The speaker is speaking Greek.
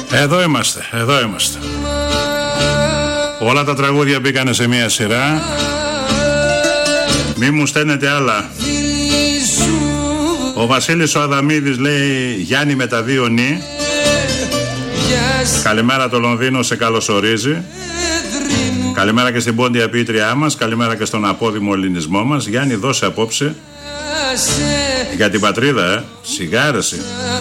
Εδώ είμαστε, εδώ είμαστε. Όλα τα τραγούδια μπήκανε σε μία σειρά. Μη μου στέλνετε άλλα. Ο Βασίλης ο Αδαμίδης λέει Γιάννη με τα δύο νη. Καλημέρα το Λονδίνο σε καλωσορίζει. Καλημέρα και στην πόντια πίτριά μας. Καλημέρα και στον απόδημο ελληνισμό μας. Γιάννη, δώσε απόψε για την πατρίδα, σιγάρεση.